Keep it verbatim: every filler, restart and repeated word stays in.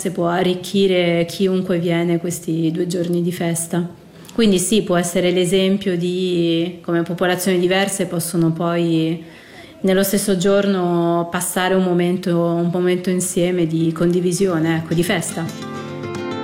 diverse può arricchire chiunque viene questi due giorni di festa. Quindi sì, può essere l'esempio di come popolazioni diverse possono poi nello stesso giorno passare un momento, un momento insieme di condivisione, ecco, di festa.